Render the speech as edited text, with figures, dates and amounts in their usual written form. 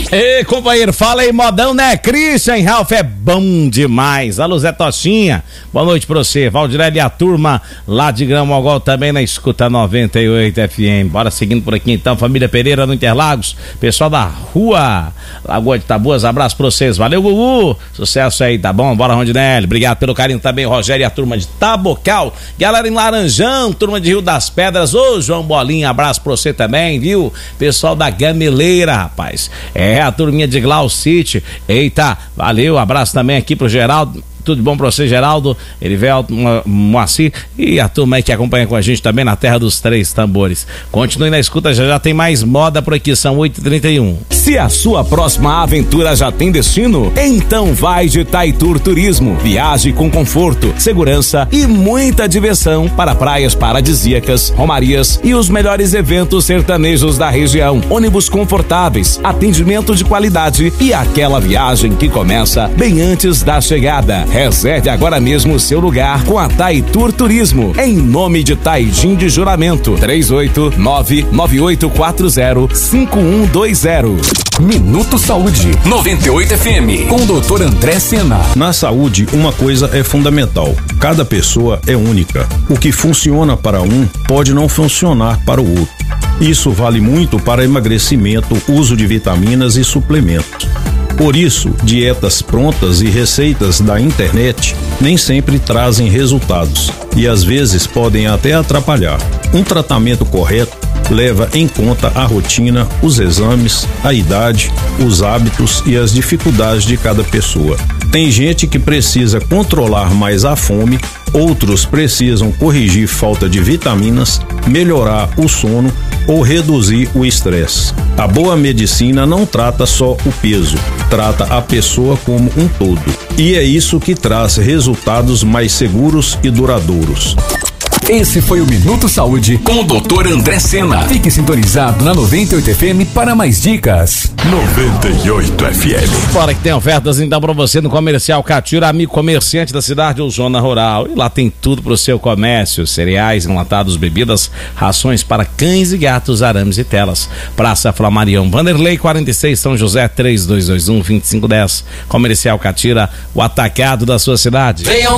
Ei, companheiro, fala aí, modão, né? Christian Ralph é bom demais. Alô, Zé Tostinha, boa noite pra você. Valdirelli e a turma lá de Gramongol também na escuta 98 FM. Bora seguindo por aqui então, família Pereira no Interlagos, pessoal da rua Lagoa de Taboas, abraço pra vocês. Valeu, Gugu, sucesso aí, tá bom? Bora, Rondinelli, obrigado pelo carinho também, Rogério e a turma de Tabocal, galera em Laranjão, turma de Rio das Pedras, ô João Bolinha, abraço pra você também, viu? Pessoal da Gameleira, rapaz. É, a turminha de Glau City. Eita, valeu, abraço também aqui pro Geraldo. Tudo bom pra você, Geraldo, Erivelto, Moacir e a turma aí que acompanha com a gente também na Terra dos Três Tambores. Continue na escuta, já tem mais moda por aqui, são 8h31. Se a sua próxima aventura já tem destino, então vai de Taitur Turismo. Viaje com conforto, segurança e muita diversão para praias paradisíacas, romarias e os melhores eventos sertanejos da região. Ônibus confortáveis, atendimento de qualidade e aquela viagem que começa bem antes da chegada. Reserve agora mesmo o seu lugar com a Taitur Turismo, em nome de Taijin de Juramento. 389-9840-5120. Minuto Saúde 98 FM com o Dr. André Sena. Na saúde, uma coisa é fundamental: cada pessoa é única. O que funciona para um pode não funcionar para o outro. Isso vale muito para emagrecimento, uso de vitaminas e suplementos. Por isso, dietas prontas e receitas da internet nem sempre trazem resultados e às vezes podem até atrapalhar. Um tratamento correto leva em conta a rotina, os exames, a idade, os hábitos e as dificuldades de cada pessoa. Tem gente que precisa controlar mais a fome, outros precisam corrigir falta de vitaminas, melhorar o sono ou reduzir o estresse. A boa medicina não trata só o peso, trata a pessoa como um todo. E é isso que traz resultados mais seguros e duradouros. Esse foi o Minuto Saúde com o Dr. André Sena. Fique sintonizado na 98 FM para mais dicas. 98 FM. Fora que tem ofertas então pra você no Comercial Catira, amigo comerciante da cidade ou zona rural. E lá tem tudo pro seu comércio: cereais, enlatados, bebidas, rações para cães e gatos, arames e telas. Praça Flamarião, Vanderlei 46, São José, 3221-2510. Comercial Catira, o atacado da sua cidade.